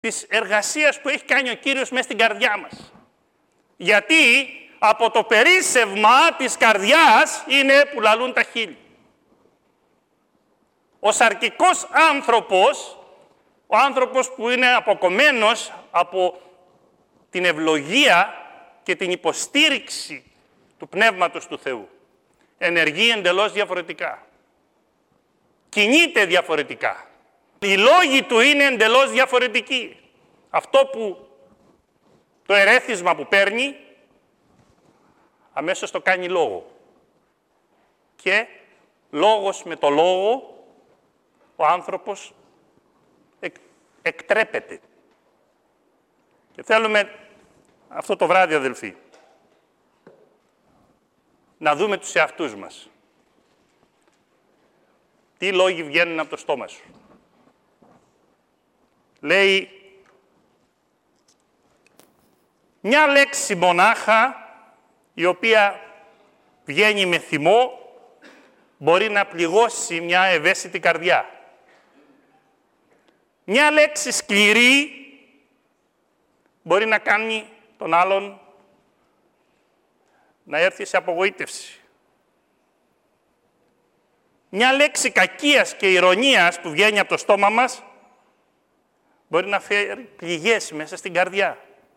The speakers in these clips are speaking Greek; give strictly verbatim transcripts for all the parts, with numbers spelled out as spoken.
της εργασίας που έχει κάνει ο Κύριος μέσα στην καρδιά μας. Γιατί από το περίσσευμα της καρδιάς είναι που λαλούν τα χείλη. Ο σαρκικός άνθρωπος, ο άνθρωπος που είναι αποκομμένος από την ευλογία και την υποστήριξη του Πνεύματος του Θεού, ενεργεί εντελώς διαφορετικά. Κινείται διαφορετικά. Οι λόγοι του είναι εντελώς διαφορετικοί. Αυτό που το ερέθισμα που παίρνει, αμέσως το κάνει λόγο. Και λόγος με το λόγο, ο άνθρωπος εκ, εκτρέπεται. Και θέλουμε αυτό το βράδυ, αδελφοί, να δούμε τους εαυτούς μας. Τι λόγοι βγαίνουν από το στόμα σου. Λέει, μια λέξη μονάχα, η οποία βγαίνει με θυμό, μπορεί να πληγώσει μια ευαίσθητη καρδιά. Μια λέξη σκληρή μπορεί να κάνει τον άλλον να έρθει σε απογοήτευση. Μια λέξη κακίας και ηρωνίας που βγαίνει από το στόμα μας μπορεί να φέρει πληγές μέσα στην καρδιά.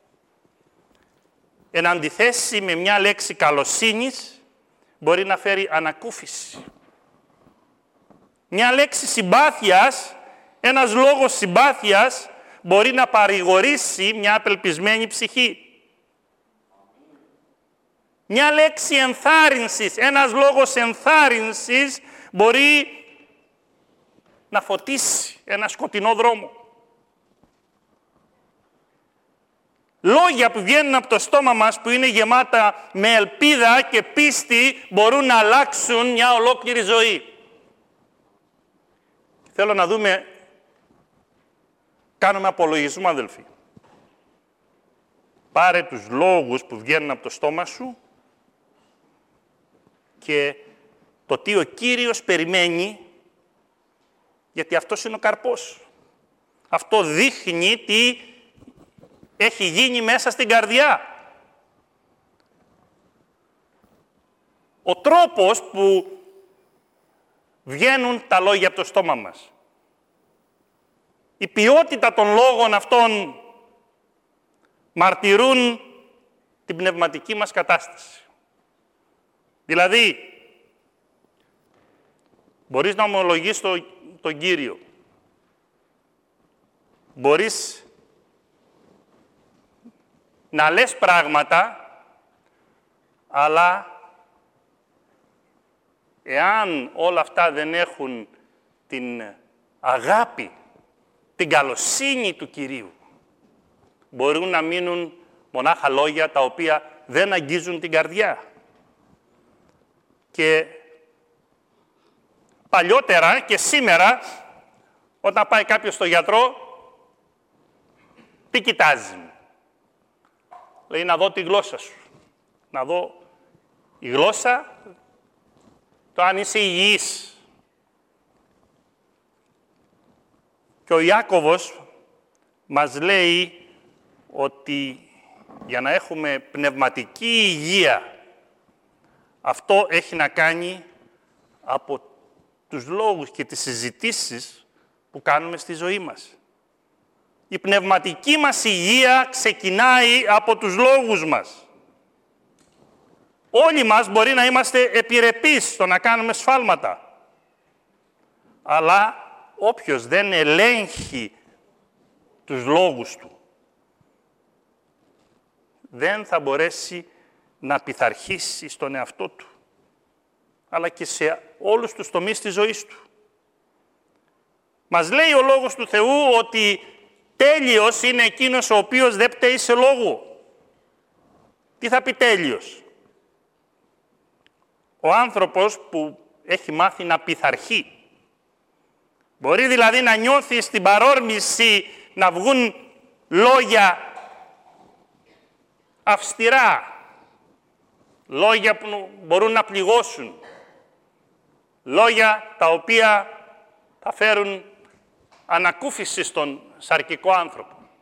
Εν αντιθέσει με μια λέξη καλοσύνης μπορεί να φέρει ανακούφιση. Μια λέξη συμπάθειας, ένας λόγος συμπάθειας μπορεί να παρηγορήσει μια απελπισμένη ψυχή. Μια λέξη ενθάρρυνσης, ένας λόγος ενθάρρυνσης μπορεί να φωτίσει ένα σκοτεινό δρόμο. Λόγια που βγαίνουν από το στόμα μας, που είναι γεμάτα με ελπίδα και πίστη, μπορούν να αλλάξουν μια ολόκληρη ζωή. Θέλω να δούμε, κάνουμε απολογισμό, αδελφοί. Πάρε τους λόγους που βγαίνουν από το στόμα σου και το τι ο Κύριος περιμένει, γιατί αυτός είναι ο καρπός. Αυτό δείχνει τι έχει γίνει μέσα στην καρδιά. Ο τρόπος που βγαίνουν τα λόγια από το στόμα μας. Η ποιότητα των λόγων αυτών μαρτυρούν την πνευματική μας κατάσταση. Δηλαδή, μπορείς να ομολογείς το, τον Κύριο. Μπορείς να λες πράγματα, αλλά εάν όλα αυτά δεν έχουν την αγάπη, την καλοσύνη του Κυρίου, μπορούν να μείνουν μονάχα λόγια τα οποία δεν αγγίζουν την καρδιά. Και παλιότερα και σήμερα, όταν πάει κάποιος στο γιατρό, τι κοιτάζει? Λέει, να δω τη γλώσσα σου. Να δω η γλώσσα, το αν είσαι υγιής. Και ο Ιάκωβος μας λέει ότι για να έχουμε πνευματική υγεία, αυτό έχει να κάνει από τους λόγους και τις συζητήσεις που κάνουμε στη ζωή μας. Η πνευματική μας υγεία ξεκινάει από τους λόγους μας. Όλοι μας μπορεί να είμαστε επιρρεπείς στο να κάνουμε σφάλματα. Αλλά όποιος δεν ελέγχει τους λόγους του, δεν θα μπορέσει να πειθαρχήσει στον εαυτό του, αλλά και σε όλους τους τομείς της ζωής του. Μας λέει ο Λόγος του Θεού ότι τέλειος είναι εκείνος ο οποίος δεν πταίει σε λόγο. Τι θα πει τέλειος? Ο άνθρωπος που έχει μάθει να πειθαρχεί. Μπορεί δηλαδή να νιώθει στην παρόρμηση να βγουν λόγια αυστηρά, λόγια που μπορούν να πληγώσουν, λόγια τα οποία θα φέρουν ανακούφιση στον σαρκικό άνθρωπο.